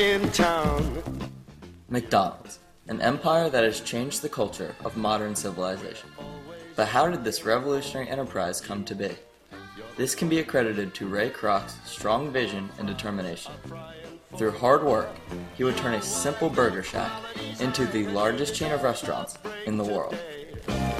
in town. McDonald's, an empire that has changed the culture of modern civilization. But how did this revolutionary enterprise come to be? This can be accredited to Ray Kroc's strong vision and determination. Through hard work, he would turn a simple burger shack into the largest chain of restaurants in the world.